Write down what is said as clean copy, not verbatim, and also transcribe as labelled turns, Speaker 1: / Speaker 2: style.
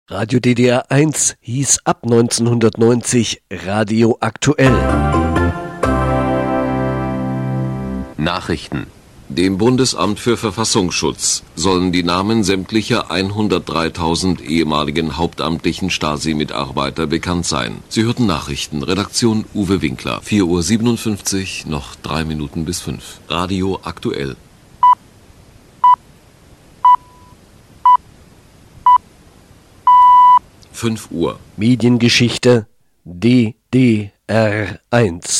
Speaker 1: Radio DDR 1 hieß ab 1990 Radio Aktuell.
Speaker 2: Nachrichten. Dem Bundesamt für Verfassungsschutz sollen die Namen sämtlicher 103.000 ehemaligen hauptamtlichen Stasi-Mitarbeiter bekannt sein. Sie hörten Nachrichten. Redaktion Uwe Winkler. 4:57 Uhr, noch 3 Minuten bis 5. Radio Aktuell. Uhr.
Speaker 1: Mediengeschichte DDR 1.